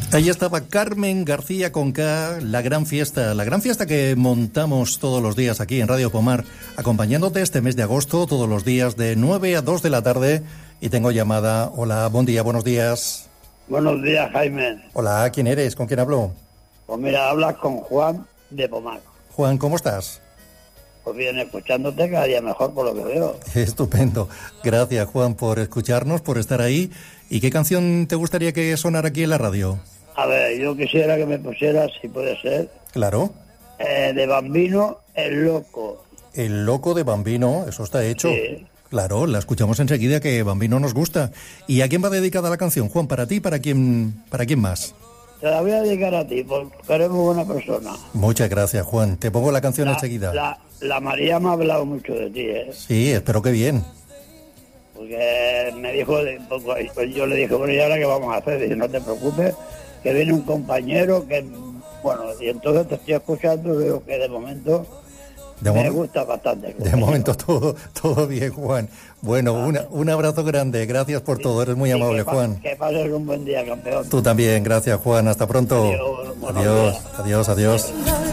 Ahí estaba Carmen García con K, la gran fiesta que montamos todos los días aquí en Radio Pomar, acompañándote este mes de agosto, todos los días de 9 a 2 de la tarde. Y tengo llamada. Hola, buen día, buenos días. Buenos días, Jaime. Hola, ¿quién eres? ¿Con quién hablo? Pues mira, hablas con Juan de Pomar. Juan, ¿cómo estás? Pues bien, escuchándote cada día mejor por lo que veo. Estupendo. Gracias, Juan, por escucharnos, por estar ahí. ¿Y qué canción te gustaría que sonara aquí en la radio? A ver, yo quisiera que me pusieras, si puede ser... Claro. De Bambino, El Loco. El Loco de Bambino, eso está hecho. Sí. Claro, la escuchamos enseguida, que Bambino nos gusta. ¿Y a quién va dedicada la canción, Juan? ¿Para ti? ¿Para quién más? Te la voy a dedicar a ti, porque eres muy buena persona. Muchas gracias, Juan. Te pongo la canción enseguida. La María me ha hablado mucho de ti, ¿eh? Sí, espero que bien. Porque me dijo, pues yo le dije, bueno, ¿y ahora qué vamos a hacer? Dice, no te preocupes, que viene un compañero que... Bueno, y entonces te estoy escuchando y veo que de momento me gusta bastante. De momento todo bien, Juan. Bueno, un abrazo grande. Gracias por todo. Eres muy amable, Juan. Que pases un buen día, campeón. Tú también. Gracias, Juan. Hasta pronto. Adiós. Adiós.